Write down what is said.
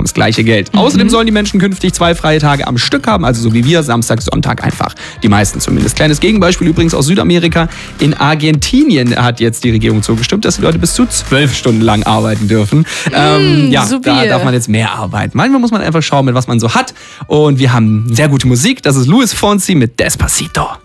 bekommen das gleiche Geld. Außerdem sollen die Menschen künftig 2 freie Tage am Stück haben, also so wie wir, Samstag, Sonntag einfach. Die meisten zumindest. Kleines Gegenbeispiel übrigens aus Südamerika. In Argentinien hat jetzt die Regierung zugestimmt, dass die Leute bis zu 12 Stunden lang arbeiten dürfen. Da darf man jetzt mehr arbeiten. Manchmal muss man einfach schauen, mit was man so hat. Und wir haben sehr gute Musik. Das ist Luis Fonsi mit Despacito.